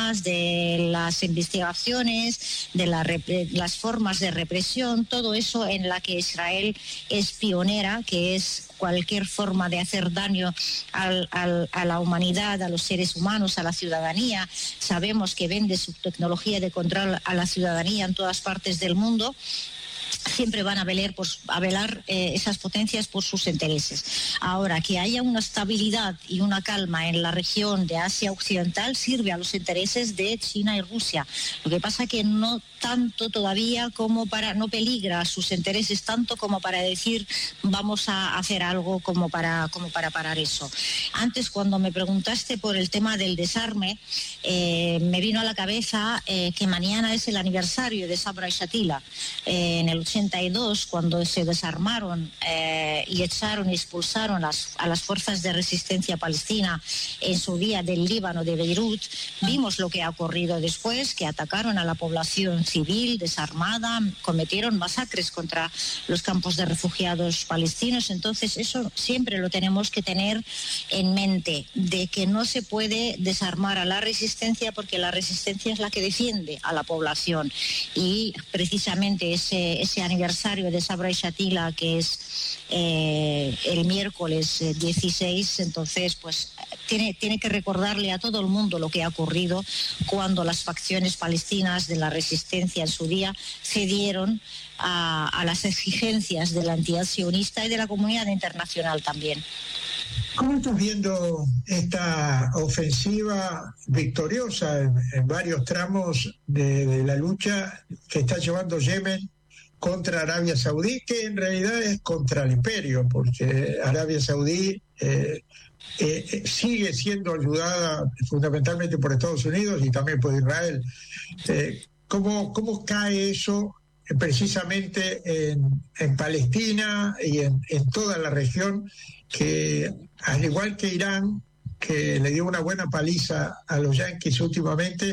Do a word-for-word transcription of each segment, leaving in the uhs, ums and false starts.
pruebas, de las investigaciones, de la repre- las formas de represión, todo eso en la que Israel es pionera, que es cualquier forma de hacer daño al, al, a la humanidad, a los seres humanos, a la ciudadanía. Sabemos que vende su tecnología de control a la ciudadanía en todas partes del mundo. Siempre van a velar, por, a velar eh, esas potencias por sus intereses. Ahora, que haya una estabilidad y una calma en la región de Asia Occidental sirve a los intereses de China y Rusia. Lo que pasa que no tanto todavía como para, no peligra sus intereses tanto como para decir vamos a hacer algo como para, como para parar eso. Antes, cuando me preguntaste por el tema del desarme, eh, me vino a la cabeza eh, que mañana es el aniversario de Sabra y Shatila. Eh, en el ochenta y dos, cuando se desarmaron eh, y echaron y expulsaron las, a las fuerzas de resistencia palestina en su día del Líbano, de Beirut, vimos lo que ha ocurrido después, que atacaron a la población civil desarmada, cometieron masacres contra los campos de refugiados palestinos. Entonces eso siempre lo tenemos que tener en mente, de que no se puede desarmar a la resistencia porque la resistencia es la que defiende a la población. Y precisamente ese, ese aniversario de Sabra y Shatila, que es eh, el miércoles eh, dieciséis, entonces pues tiene, tiene que recordarle a todo el mundo lo que ha ocurrido cuando las facciones palestinas de la resistencia en su día cedieron a, a las exigencias de la entidad sionista y de la comunidad internacional también. ¿Cómo estás viendo esta ofensiva victoriosa en, en varios tramos de, de la lucha que está llevando Yemen contra Arabia Saudí, que en realidad es contra el imperio, porque Arabia Saudí eh, eh, sigue siendo ayudada fundamentalmente por Estados Unidos y también por Israel? Eh, ¿cómo, ¿Cómo cae eso precisamente en, en Palestina y en, en toda la región, que al igual que Irán, que le dio una buena paliza a los yanquis últimamente,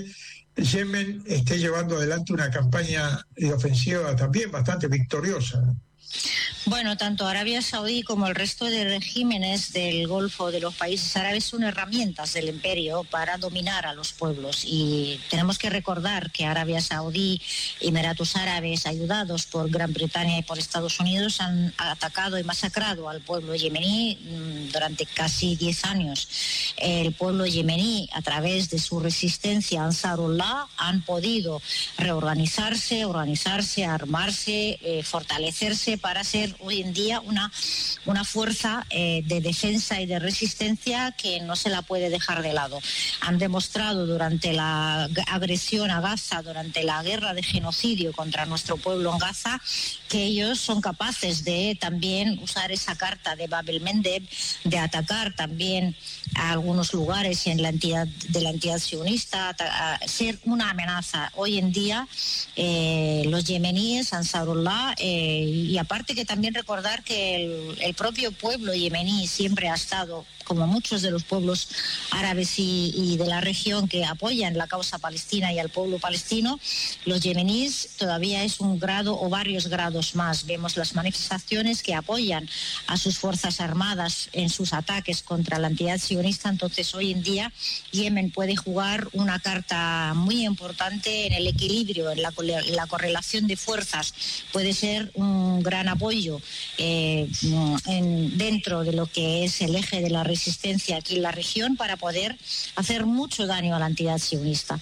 Yemen esté llevando adelante una campaña de ofensiva también bastante victoriosa? Bueno, tanto Arabia Saudí como el resto de regímenes del Golfo, de los países árabes, son herramientas del imperio para dominar a los pueblos. Y tenemos que recordar que Arabia Saudí y Emiratos Árabes, ayudados por Gran Bretaña y por Estados Unidos, han atacado y masacrado al pueblo yemení durante casi diez años. El pueblo yemení, a través de su resistencia Ansarullah, han podido reorganizarse, organizarse, armarse, eh, fortalecerse para ser hoy en día una, una fuerza eh, de defensa y de resistencia que no se la puede dejar de lado. Han demostrado durante la agresión a Gaza, durante la guerra de genocidio contra nuestro pueblo en Gaza, que ellos son capaces de también usar esa carta de Bab el-Mandeb, de atacar también a algunos lugares en la entidad de la entidad sionista, a ser una amenaza. Hoy en día eh, los yemeníes, Ansarullah, eh, y aparte que también recordar que el, el propio pueblo yemení siempre ha estado, como muchos de los pueblos árabes y, y de la región que apoyan la causa palestina y al pueblo palestino, los yemeníes todavía es un grado o varios grados más. Vemos las manifestaciones que apoyan a sus fuerzas armadas en sus ataques contra la entidad sionista. Entonces hoy en día Yemen puede jugar una carta muy importante en el equilibrio, en la, en la correlación de fuerzas. Puede ser un gran apoyo eh, en, dentro de lo que es el eje de la resistencia aquí en la región para poder hacer mucho daño a la entidad sionista.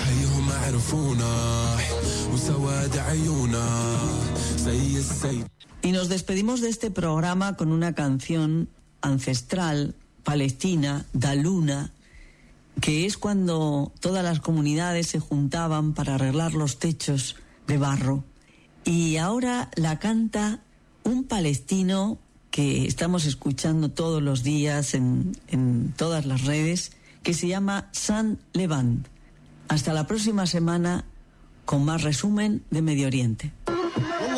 Y nos despedimos de este programa con una canción ancestral palestina, Daluna, que es cuando todas las comunidades se juntaban para arreglar los techos de barro. Y ahora la canta un palestino que estamos escuchando todos los días en, en todas las redes, que se llama San Levant. Hasta la próxima semana con más resumen de Medio Oriente.